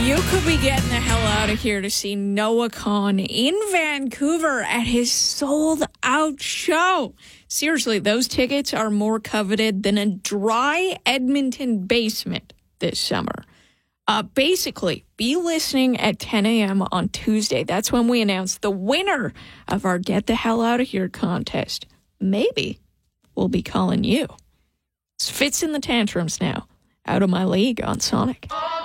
You could be getting the hell out of here to see Noah Kahan in Vancouver at his sold-out show. Seriously, those tickets are more coveted than a dry Edmonton basement this summer. Basically, be listening at 10 a.m. on Tuesday. That's when we announce the winner of our Get the Hell Out of Here contest. Maybe we'll be calling you. It's Fitz in the Tantrums now. Out of My League on Sonic.